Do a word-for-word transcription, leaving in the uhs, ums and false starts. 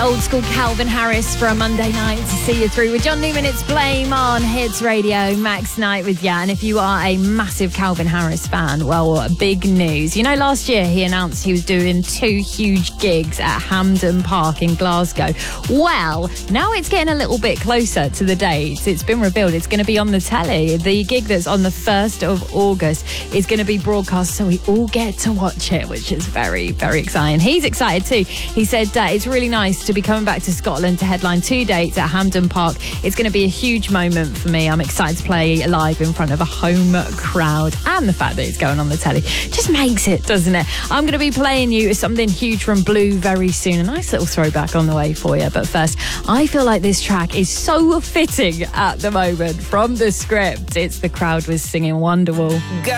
old school Calvin Harris for a Monday night to see you through with John Newman. It's Blame on Hits Radio. Max Knight with you. And if you are a massive Calvin Harris fan, well, big news. You know, last year he announced he was doing two huge gigs at Hampden Park in Glasgow. Well, now it's getting a little bit closer to the dates. It's been revealed it's going to be on the telly. The gig that's on the first of August is going to be broadcast, so we all get to watch it, which is very, very exciting. He's excited too. He said uh, it's really nice to be coming back to Scotland to headline two dates at Hampden Park. It's going to be a huge moment for me. I'm excited to play live in front of a home crowd, and the fact that it's going on the telly just makes it, doesn't it? I'm going to be playing you something huge from Blue very soon. A nice little throwback on the way for you. But first, I feel like this track is so fitting at the moment from the script. It's The Crowd was singing Wonderwall.